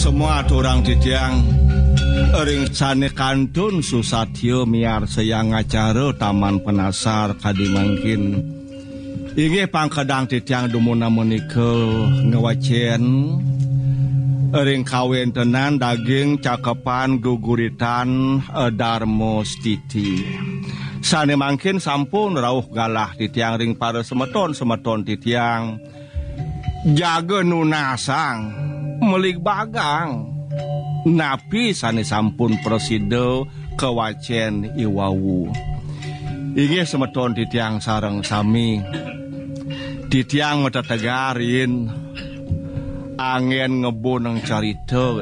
semua orang titiang ring sane kantun susatyo miar sayang acara Taman Penasar kadimangkin inggih pangkedang titiang dumuna menika ngewacen ring kawin tenan daging cakepan guguritan Darmo Stiti sane mangkin sampun rauh galah titiang ring para semeton titiang jaga nunasang melik bagang napi sane sampun prosido kewacen iwawu inggih semeton titiang sareng sami titiang metetegarin angin ngebuneng carita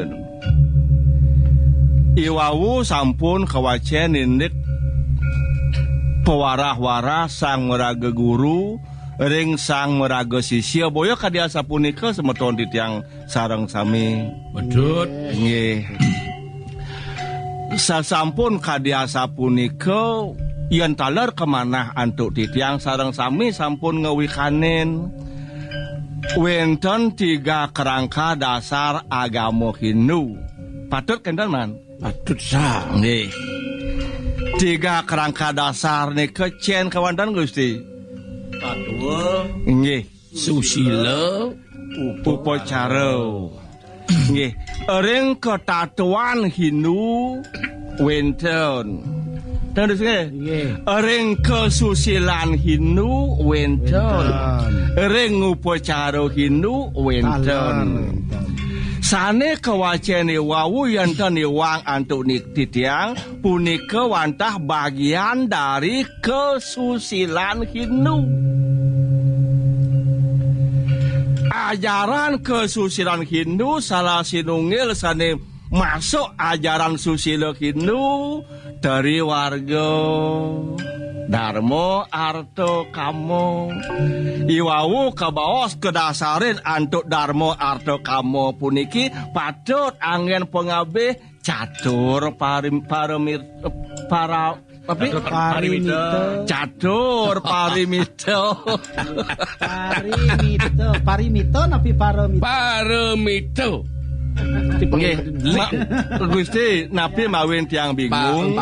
iwawu sampun kewacen indik pewarah-warah sang meraga guru ring sang meraga sisya boyo kadiasa punika semeton titiang sareng sami bedut nggih sasampun kadiasa punika yen taler kemanah antuk titiang sareng sami sampun ngewikanen wenten 3 kerangka dasar agama Hindu patut kenten man patut sah nggih 3 kerangka dasar nika cen kawandan Gusti Patua nggih susila upacara nggih ring ketatuan Hindu wenten terus nggih ring kesusilan Hindu wenten ring upacara Hindu wenten sane kewacene wawu yanten iwang antuk titiang punika wantah bagian dari kesusilan Hindu. Ajaran kesusilan Hindu salah sinunggil sane masuk ajaran susila Hindu dari warga Darmo Arto Kamo iwawu kebaos kedasarin antuk Darmo Arto Kamo puniki patut angin pengabeh catur parimito napi parimito nggih Gusti napi mawin tiang bingung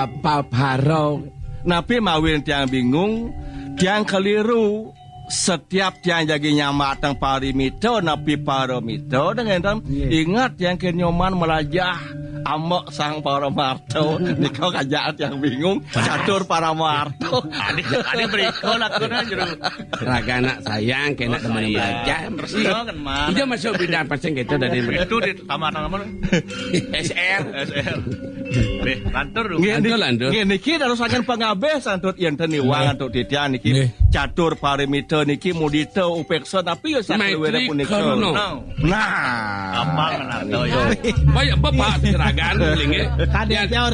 napi mawin tiang bingung tiang keliru setiap tiang jagi nyamatang parimito napi paramito dengan ingat yang kenyoman melajah amok sang Paramarto nikau kajaat yang bingung catur Paramarto ada berikut lakuna jero raga anak sayang kena teman belajar udah masuk bidang pasang gitu dari itu di taman-taman SR Beh, lantur lantur nggih niki dadosaken pangabeh santut yen teniwang antuk titian niki catur parimito niki mudita upeksa tapi yo saklewere punika apa nganto yo banyak bapak seragan linge